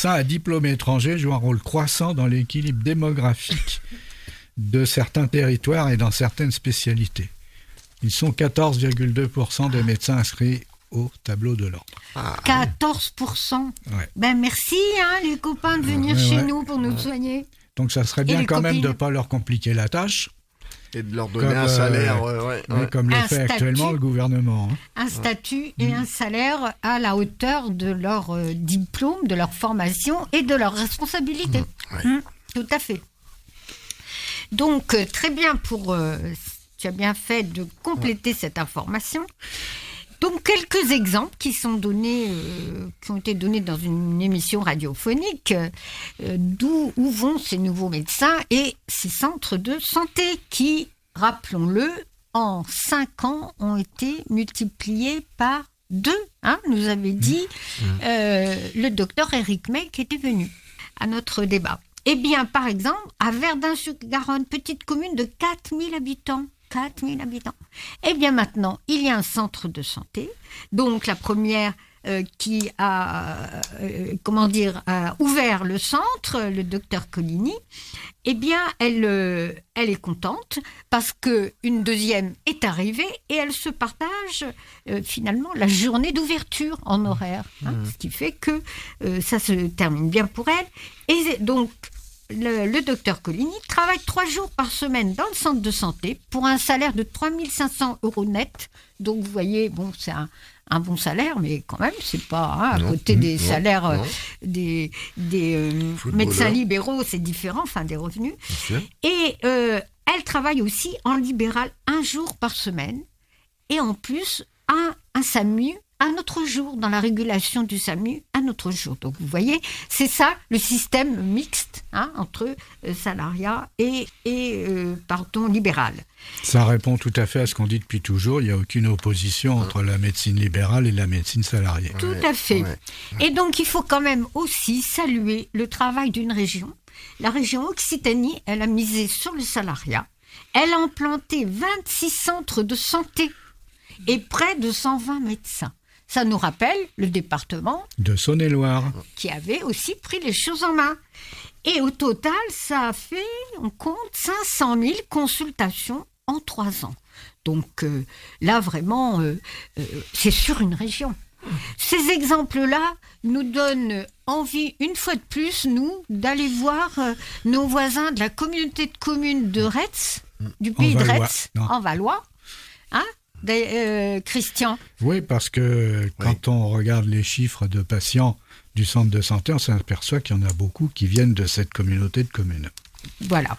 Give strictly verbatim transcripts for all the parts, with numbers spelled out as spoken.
médecins à diplôme étranger jouent un rôle croissant dans l'équilibre démographique de certains territoires et dans certaines spécialités. Ils sont quatorze virgule deux pour cent des médecins inscrits au tableau de l'ordre. Ah, quatorze pour cent ouais. Ben merci hein, les copains de venir ouais, chez ouais. nous pour nous ouais. soigner. Donc ça serait bien quand copines. même de ne pas leur compliquer la tâche. Et de leur donner comme, un salaire. Euh, ouais, ouais, ouais. Comme le un fait statut, actuellement le gouvernement. Hein. Un statut et mmh. un salaire à la hauteur de leur euh, diplôme, de leur formation et de leur responsabilité. Mmh. Ouais. Mmh. Tout à fait. Donc euh, très bien pour... Euh, tu as bien fait de compléter ouais. cette information. Donc, quelques exemples qui sont donnés, euh, qui ont été donnés dans une émission radiophonique, euh, d'où où vont ces nouveaux médecins et ces centres de santé qui, rappelons-le, en cinq ans, ont été multipliés par deux, hein, nous avait dit euh, le docteur Éric May qui était venu à notre débat. Eh bien, par exemple, à Verdun-sur-Garonne, petite commune de quatre mille habitants, quatre mille habitants. Eh bien maintenant, il y a un centre de santé. Donc la première euh, qui a, euh, comment dire, a ouvert le centre, le docteur Coligny, eh bien elle, euh, elle est contente parce qu'une deuxième est arrivée et elle se partage euh, finalement la journée d'ouverture en horaire. Hein, mmh. Ce qui fait que euh, ça se termine bien pour elle. Et donc, Le, le docteur Coligny travaille trois jours par semaine dans le centre de santé pour un salaire de trois mille cinq cents euros net. Donc, vous voyez, bon, c'est un, un bon salaire, mais quand même, c'est pas hein, à non, côté des non, salaires non. des, des euh, médecins libéraux, c'est différent, enfin des revenus. Et euh, elle travaille aussi en libéral un jour par semaine et en plus un, un SAMU un autre jour, dans la régulation du SAMU, un autre jour. Donc, vous voyez, c'est ça, le système mixte hein, entre euh, salariat et, et euh, pardon, libéral. Ça répond tout à fait à ce qu'on dit depuis toujours. Il n'y a aucune opposition entre la médecine libérale et la médecine salariée. Tout à fait. Ouais, ouais. Et donc, il faut quand même aussi saluer le travail d'une région. La région Occitanie, elle a misé sur le salariat. Elle a implanté vingt-six centres de santé et près de cent vingt médecins. Ça nous rappelle le département de Saône-et-Loire qui avait aussi pris les choses en main. Et au total, ça a fait, on compte, cinq cent mille consultations en trois ans. Donc euh, là, vraiment, euh, euh, c'est sur une région. Ces exemples-là nous donnent envie, une fois de plus, nous, d'aller voir euh, nos voisins de la communauté de communes de Retz, du pays de Retz, en Valois, hein, Euh, Christian. Oui, parce que quand oui. on regarde les chiffres de patients du centre de santé, on s'aperçoit qu'il y en a beaucoup qui viennent de cette communauté de communes. Voilà.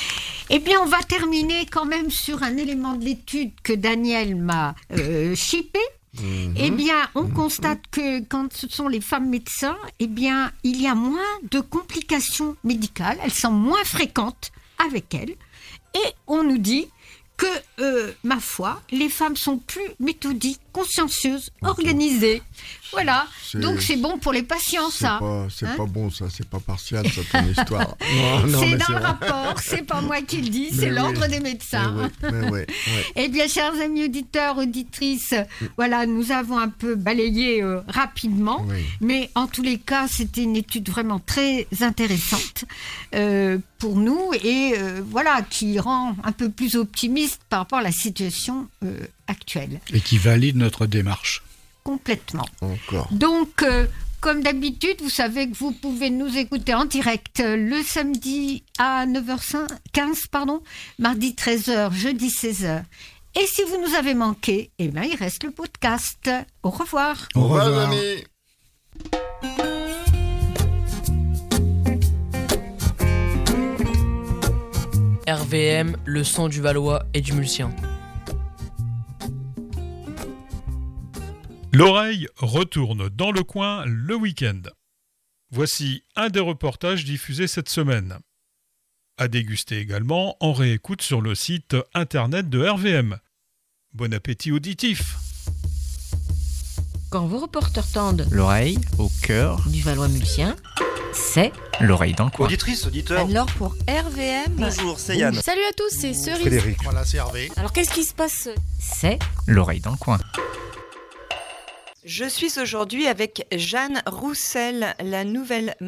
Eh bien, on va terminer quand même sur un élément de l'étude que Daniel m'a euh, chippé. Mmh. Eh bien, on mmh. constate que quand ce sont les femmes médecins, eh bien, il y a moins de complications médicales. Elles sont moins fréquentes avec elles. Et on nous dit que, euh, ma foi, les femmes sont plus méthodiques, consciencieuses, organisées. Voilà. C'est, Donc, c'est bon pour les patients, c'est ça. Pas, c'est hein pas bon, ça. C'est pas partial, ça, ton histoire. Non, non, c'est dans c'est le vrai. rapport. C'est pas moi qui le dis. Mais c'est oui, l'ordre des médecins. Mais oui, mais oui, oui. Eh bien, chers amis auditeurs, auditrices, mm. voilà, nous avons un peu balayé euh, rapidement. Oui. Mais en tous les cas, c'était une étude vraiment très intéressante euh, pour nous et euh, voilà, qui rend un peu plus optimiste par rapport à la situation euh, actuelle. Et qui valide notre démarche. Complètement. Encore. Donc, euh, comme d'habitude, vous savez que vous pouvez nous écouter en direct euh, le samedi à neuf heures quinze, pardon, mardi treize heures, jeudi seize heures. Et si vous nous avez manqué, eh bien, il reste le podcast. Au revoir. Au revoir, Au revoir. amis. R V M, le son du Valois et du Mulcien. L'oreille retourne dans le coin le week-end. Voici un des reportages diffusés cette semaine. À déguster également en réécoute sur le site internet de R V M. Bon appétit auditif. Quand vos reporters tendent l'oreille au cœur du Valois-Mulcien, c'est l'oreille dans le coin. Auditrice, auditeur. Alors pour R V M... Bonjour, c'est Yann. Salut à tous, c'est Cerise. Frédéric. Voilà, c'est Hervé. Alors qu'est-ce qui se passe ? C'est l'oreille dans le coin. Je suis aujourd'hui avec Jeanne Roussel, la nouvelle